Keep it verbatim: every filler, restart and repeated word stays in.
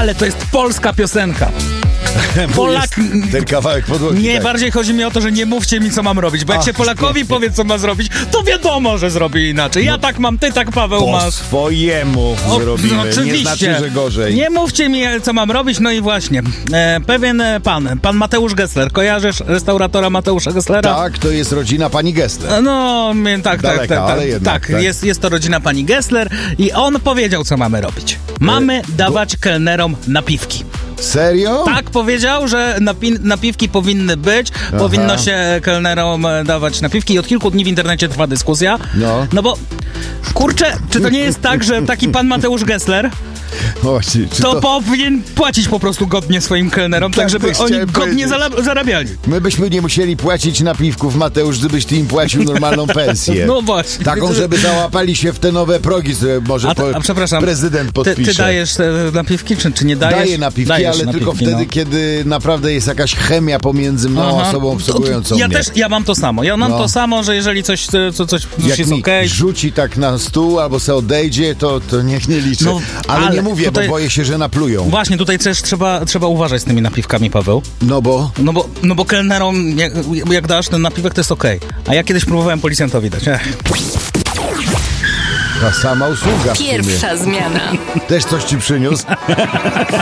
ale to jest polska piosenka. Polak... Ten kawałek podłogi. Nie, tak. bardziej chodzi mi o to, że nie mówcie mi, co mam robić, bo jak Ach, się Polakowi nie. powie, co ma zrobić, to wiadomo, że zrobi inaczej. Ja No, tak mam, ty tak, Paweł, po masz. swojemu O, zrobimy. no, oczywiście. Nie znaczy, że gorzej. Nie mówcie mi, co mam robić. No i właśnie, e, pewien e, pan, pan Mateusz Gessler, kojarzysz restauratora Mateusza Gesslera? Tak, to jest rodzina pani Gessler. No, mnie- tak, Daleka, tak, tak, tak, ale jednak, tak. tak. Jest, jest to rodzina pani Gessler i on powiedział, co mamy robić. Mamy dawać kelnerom napiwki. Serio? Tak powiedział, że napi- napiwki powinny być, Aha. powinno się kelnerom e, dawać napiwki i od kilku dni w internecie trwa dyskusja. No. No bo, kurczę, czy to nie jest tak, że taki pan Mateusz Gessler Właśnie, czy to, to... powinien płacić po prostu godnie swoim kelnerom, tak, Tak, żeby też oni chciałem godnie powiedzieć. zala- zarabiali. My byśmy nie musieli płacić napiwków, Mateusz, gdybyś ty im płacił normalną pensję. No właśnie. Taką, żeby załapali się w te nowe progi, które może A, ta, po, a przepraszam, prezydent ty, podpisze. ty dajesz e, napiwki, czy, czy nie dajesz? Daję napiwki, Dajesz ale napiwki, tylko wtedy, no. kiedy naprawdę jest jakaś chemia pomiędzy mną a Aha. osobą To- obsługującą Ja mnie. też, ja mam to samo. Ja mam No. to samo, że jeżeli coś, co, coś, coś Jak jest mi okej. rzuci tak na stół albo se odejdzie, to, to niech nie liczy. No, ale, ale nie mówię, tutaj- bo boję się, że naplują. Właśnie, tutaj też trzeba, trzeba uważać z tymi napiwkami, Paweł. No bo... No bo, no bo kelnerom, jak, jak dasz ten napiwek, to jest okej. A ja kiedyś próbowałem policjantowi dać. Ech. Ta sama usługa w sumie. Pierwsza zmiana. Też coś ci przyniósł?